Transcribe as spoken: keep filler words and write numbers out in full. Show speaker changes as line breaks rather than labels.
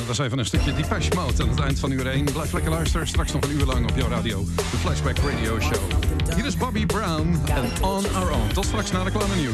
dat was even een stukje Depeche Mode aan het eind van uur één. Blijf lekker luisteren, straks nog een uur lang op jouw radio. De Flashback Radio Show. Hier is Bobby Brown en On Our Own. Tot straks na de reclame nieuws.